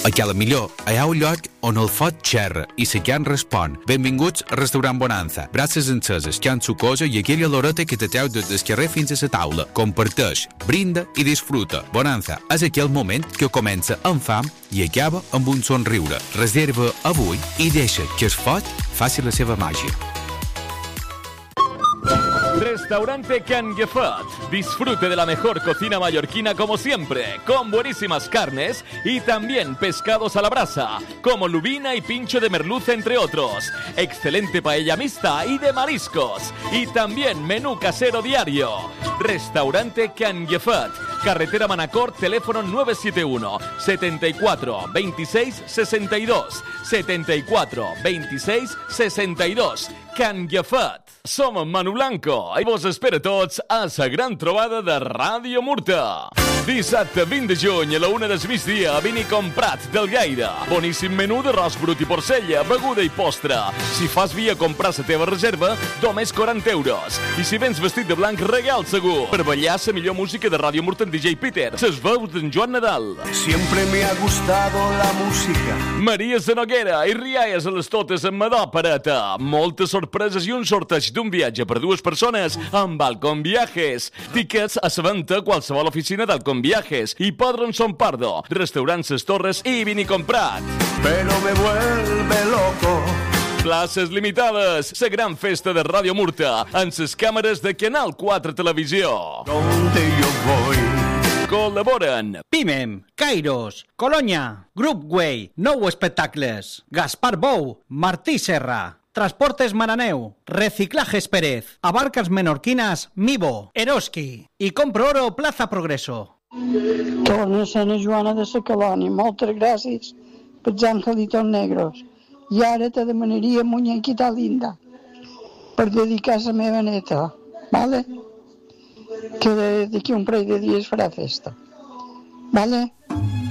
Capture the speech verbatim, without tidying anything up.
Aquí a la millor, hi ha un lloc on el foc xerra i la carn respon. Benvinguts al restaurant Bonanza. Braces enceses, carn sucosa i aquella loreta que te treu des del carrer fins a la taula. Comparteix, brinda i disfruta. Bonanza és aquell moment que comença amb fam i acaba amb un somriure. Reserva avui i deixa que el foc faci la seva màgia. Restaurante Canguefat. Disfrute de la mejor cocina mallorquina como siempre, con buenísimas carnes y también pescados a la brasa, como lubina y pincho de merluza, entre otros. Excelente paella mixta y de mariscos. Y también menú casero diario. Restaurante Canguefat. Carretera Manacor, teléfono nueve siete uno, setenta y cuatro, veintiséis, sesenta y dos. setenta y cuatro, veintiséis, sesenta y dos. Canguefat. Som en Manu Blanco i vos espera tots a la gran trobada de Ràdio Murta. Dissabte vint de juny a la una del migdia, vini comprat del Gaire. Boníssim menú d'arròs brut i porcella, beguda i postre. Si fas via comprar la teva reserva, només quaranta euros. I si vens vestit de blanc, regal segur. Per ballar la millor música de Ràdio Murta en D J Peter, ses veus d'en Joan Nadal. Siempre me ha gustado la música. Maria Sanoguera i rialles a les totes amb Madò Pareta. Moltes sorpreses i un sorteig d'un viatge per dues persones amb Alcon Viajes. Tickets a la venda a qualsevol oficina d'Alcon Viajes. Hipòdrom Son Pardo, restaurant Ses Torres i vini comprat. Pero me vuelve loco. Places limitades. La gran festa de Ràdio Murta en ses càmeres de Canal quatre Televisió. Donde yo voy. Col·laboren Pimem, Kairos, Colonya, Groupway, Nou Espectacles, Gaspar Bou, Martí Serra, Transportes Maraneu, Reciclajes Pérez, Abarcas Menorquinas, Mivo, Eroski i Compro Oro Plaza Progreso. Torna a Sana Joana de la Colònia. Moltes gràcies per els angelitos negros. I ara te demanaria muñequita linda per dedicar a la meva neta, vale? Que d'aquí un parell de dies farà festa, vale?